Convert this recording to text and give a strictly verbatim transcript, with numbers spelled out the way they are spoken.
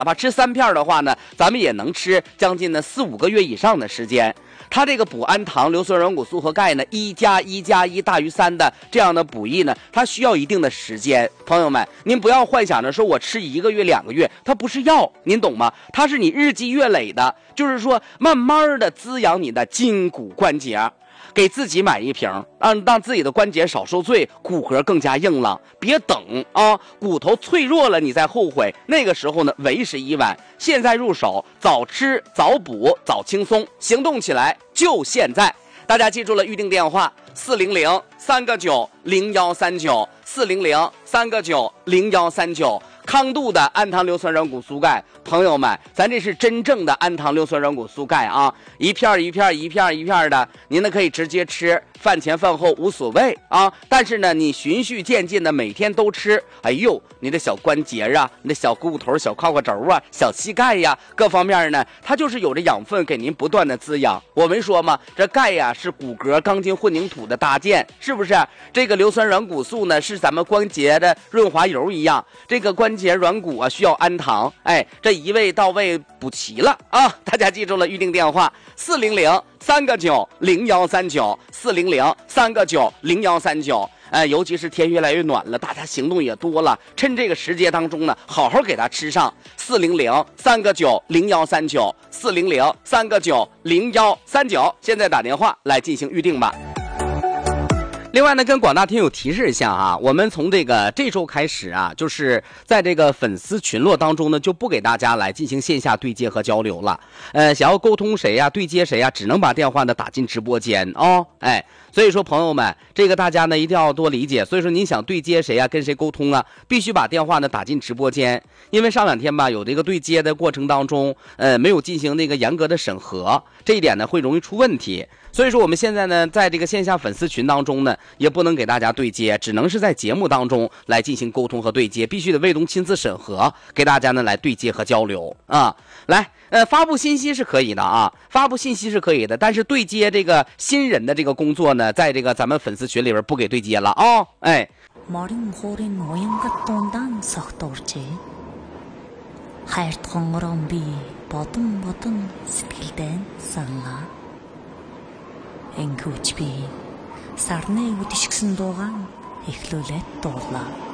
啊吧，吃三片的话呢，咱们也能吃将近呢四五个月以上的时间。它这个补氨糖、硫酸软骨素和钙呢，一加一加一大于三的这样的补益呢，它需要一定的时间。朋友们，您不要幻想着说我吃一个月、两个月，它不是药，您懂吗？它是你日积月累的，就是说慢慢的滋养你的筋骨关节。给自己买一瓶，让让自己的关节少受罪，骨骼更加硬朗。别等啊，骨头脆弱了你再后悔。那个时候呢，为时已晚。现在入手，早吃早补早轻松，行动起来就现在。大家记住了预定电话：四零零三个九零幺三九，四零零三个九零幺三九。康度的氨糖硫酸软骨素钙，朋友们，咱这是真正的氨糖硫酸软骨素钙啊，一片一片一片一片的，您呢可以直接吃，饭前饭后无所谓啊。但是呢，你循序渐进的每天都吃，哎呦，你的小关节啊，你的小股头、小胯胯轴啊、小膝盖呀，各方面呢，它就是有着养分给您不断的滋养。我们说嘛，这钙呀是骨骼钢筋混凝土的搭建，是不是？这个硫酸软骨素呢是咱们关节的润滑油一样，这个关节软骨啊需要氨糖，哎，这一味到位补齐了啊！大家记住了预定电话：四零零三个九零幺三九，四零零三个九零幺三九。呃，尤其是天越来越暖了，大家行动也多了，趁这个时节当中呢，好好给它吃上。四零零三个九零幺三九，四零零三个九零幺三九，现在打电话来进行预定吧。另外呢，跟广大听友提示一下啊，我们从这个这周开始啊，就是在这个粉丝群落当中呢，就不给大家来进行线下对接和交流了。呃，想要沟通谁呀、对接谁呀，只能把电话呢打进直播间哦。哎，所以说朋友们，这个大家呢一定要多理解。所以说您想对接谁呀、跟谁沟通啊，必须把电话呢打进直播间。因为上两天吧，有这个对接的过程当中，呃，没有进行那个严格的审核，这一点呢会容易出问题。所以说我们现在呢，在这个线下粉丝群当中呢，也不能给大家对接，只能是在节目当中来进行沟通和对接，必须得卫东亲自审核，给大家呢来对接和交流啊。来，呃，发布信息是可以的啊，发布信息是可以的，但是对接这个新人的这个工作呢，在这个咱们粉丝群里边不给对接了啊、哦。哎。 Энхүүч би сарны үдшгсэн дуугаан эхлүүлээд дуулаа.